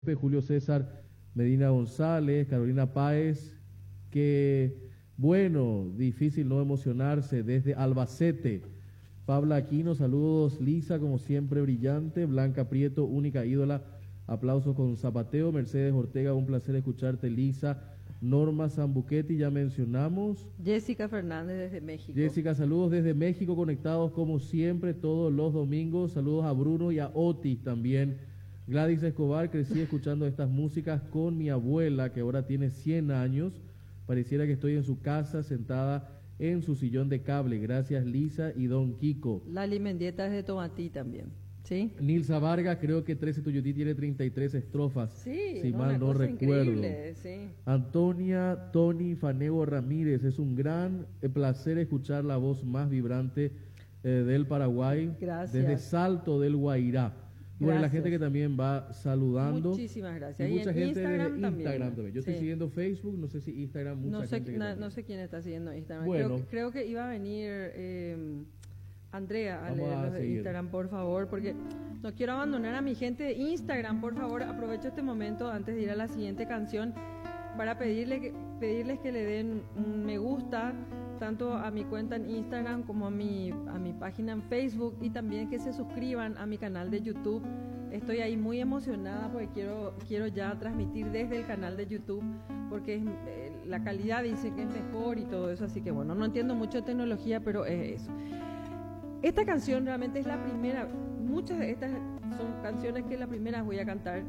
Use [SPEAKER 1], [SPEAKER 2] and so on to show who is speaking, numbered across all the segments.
[SPEAKER 1] Julio César Medina González, Carolina Páez, que bueno, difícil no emocionarse desde Albacete. Pablo Aquino, saludos. Lisa, como siempre, brillante. Blanca Prieto, única ídola. Aplausos con zapateo. Mercedes Ortega, un placer escucharte, Lisa. Norma Zambuquetti, ya mencionamos.
[SPEAKER 2] Jessica Fernández desde México.
[SPEAKER 1] Jessica, saludos desde México, conectados como siempre todos los domingos. Saludos a Bruno y a Otis también. Gladys Escobar, crecí escuchando estas músicas con mi abuela, que ahora tiene 100 años. Pareciera que estoy en su casa, sentada en su sillón de cable. Gracias, Lisa y Don Kiko.
[SPEAKER 2] Lali Mendieta es de Tomatí también, ¿sí?
[SPEAKER 1] Nilsa Vargas, creo que 13 Tuyutí tiene 33 estrofas,
[SPEAKER 2] sí,
[SPEAKER 1] si mal no recuerdo.
[SPEAKER 2] Sí.
[SPEAKER 1] Antonia Tony Fanego Ramírez, es un gran placer escuchar la voz más vibrante del Paraguay.
[SPEAKER 2] Gracias.
[SPEAKER 1] Desde Salto del Guairá. Y bueno, la gente que también va saludando.
[SPEAKER 2] Muchísimas gracias.
[SPEAKER 1] Y mucha
[SPEAKER 2] en
[SPEAKER 1] gente
[SPEAKER 2] Instagram
[SPEAKER 1] desde
[SPEAKER 2] también.
[SPEAKER 1] Instagram también. Yo estoy siguiendo Facebook, no sé si Instagram,
[SPEAKER 2] no sé quién está siguiendo Instagram.
[SPEAKER 1] Bueno,
[SPEAKER 2] creo que iba a venir Andrea a leer los de Instagram, por favor, porque no quiero abandonar a mi gente de Instagram. Por favor, aprovecho este momento antes de ir a la siguiente canción para pedirles que le den un me gusta tanto a mi cuenta en Instagram como a mi página en Facebook, y también que se suscriban a mi canal de YouTube. Estoy ahí muy emocionada porque quiero ya transmitir desde el canal de YouTube, porque la calidad dice que es mejor y todo eso, así que bueno, no entiendo mucho de tecnología, pero es eso. Esta canción realmente es la primera, muchas de estas son canciones que la primera voy a cantar,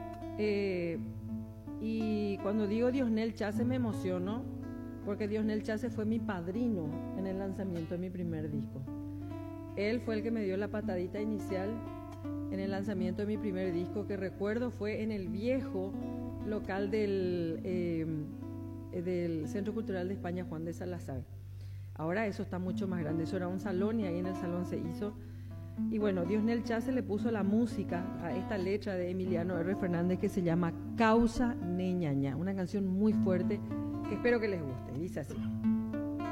[SPEAKER 2] y cuando digo Diosnel Chase me emociono, porque Diosnel Chase fue mi padrino en el lanzamiento de mi primer disco. Él fue el que me dio la patadita inicial en el lanzamiento de mi primer disco, que recuerdo fue en el viejo local del Centro Cultural de España Juan de Salazar. Ahora eso está mucho más grande, eso era un salón y ahí en el salón se hizo. Y bueno, Diosnel Chase le puso la música a esta letra de Emiliano R. Fernández que se llama Causa Neñaña, una canción muy fuerte que espero que les guste. Dice así.